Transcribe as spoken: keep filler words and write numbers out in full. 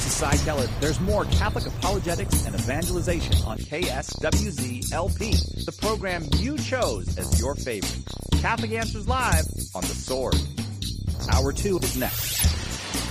is Cy Keller. There's more Catholic apologetics and evangelization on K S W Z L P, the program you chose as your favorite. Catholic Answers Live on The Sword. Hour two is next.